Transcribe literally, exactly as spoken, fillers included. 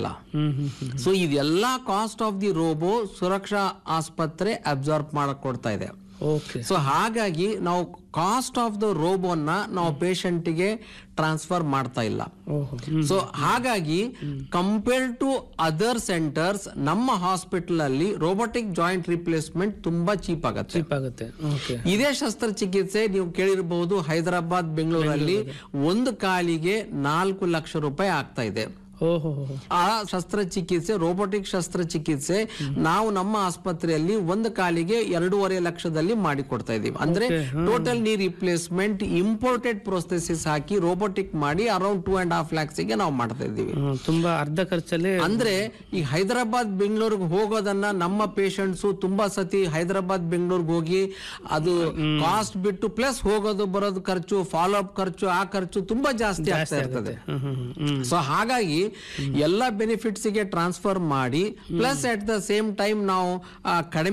ಇಲ್ಲ. ಸೊ ಇದೆಲ್ಲಾ cost of the robo ಸುರಕ್ಷಾ ಆಸ್ಪತ್ರೆ ಅಬ್ಸಾರ್ಬ್ ಮಾಡಕ್ ಕೊಡ್ತಾ ಇದೆ. ಸೊ ಹಾಗಾಗಿ ನಾವು ಕಾಸ್ಟ್ ಆಫ್ ದ ರೋಬೋನ ನಾವು ಪೇಷಂಟ್ಗೆ ಟ್ರಾನ್ಸ್ಫರ್ ಮಾಡ್ತಾ ಇಲ್ಲ. ಸೊ ಹಾಗಾಗಿ ಕಂಪೇರ್ ಟು ಅದರ್ ಸೆಂಟರ್ಸ್ ನಮ್ಮ ಹಾಸ್ಪಿಟಲ್ ಅಲ್ಲಿ ರೋಬೋಟಿಕ್ ಜಾಯಿಂಟ್ ರಿಪ್ಲೇಸ್ಮೆಂಟ್ ತುಂಬಾ ಚೀಪ್ ಆಗುತ್ತೆ. ಇದೇ ಶಸ್ತ್ರಚಿಕಿತ್ಸೆ ನೀವು ಕೇಳಿರಬಹುದು, ಹೈದರಾಬಾದ್ ಬೆಂಗಳೂರಲ್ಲಿ ಒಂದು ಕಾಲಿಗೆ ನಾಲ್ಕು ಲಕ್ಷ ರೂಪಾಯಿ ಆಗ್ತಾ ಇದೆ. ಆ ಶಸ್ತ್ರಚಿಕಿತ್ಸೆ, ರೋಬೋಟಿಕ್ ಶಸ್ತ್ರಚಿಕಿತ್ಸೆ ನಾವು ನಮ್ಮ ಆಸ್ಪತ್ರೆಯಲ್ಲಿ ಒಂದು ಕಾಲಿಗೆ ಎರಡೂವರೆ ಲಕ್ಷದಲ್ಲಿ ಮಾಡಿಕೊಡ್ತಾ ಇದೀವಿ. ಅಂದ್ರೆ ಟೋಟಲ್ ನೀ ರಿಪ್ಲೇಸ್ಮೆಂಟ್ ಇಂಪೋರ್ಟೆಡ್ ಪ್ರೊಸೆಸಿಸ್ ಹಾಕಿ ರೋಬೋಟಿಕ್ ಮಾಡಿ around two and half lakhs ಗೆ ನಾವು ಮಾಡ್ತಾ ಇದ್ದೀವಿ. ತುಂಬಾ ಅರ್ಧ ಖರ್ಚಲ್ಲಿ. ಅಂದ್ರೆ ಈ ಹೈದರಾಬಾದ್ ಬೆಂಗಳೂರಿಗೆ ಹೋಗೋದನ್ನ ನಮ್ಮ ಪೇಷಂಟ್ಸ್ ತುಂಬಾ ಸತಿ ಹೈದರಾಬಾದ್ ಬೆಂಗಳೂರಿಗೆ ಹೋಗಿ ಅದು ಕಾಸ್ಟ್ ಬಿಟ್ಟು ಪ್ಲಸ್ ಹೋಗೋದು ಬರೋದು ಖರ್ಚು, ಫಾಲೋ ಅಪ್ ಖರ್ಚು, ಆ ಖರ್ಚು ತುಂಬಾ ಜಾಸ್ತಿ ಆಗ್ತಾ ಇರ್ತದೆ. ಸೊ ಹಾಗಾಗಿ ಎಲ್ಲ ಬೆನಿಫಿಟ್ಸ್ ಗೆ ಟ್ರಾನ್ಸ್ಫರ್ ಮಾಡಿ plus at the same time ನಾವು ಕಡಿಮೆ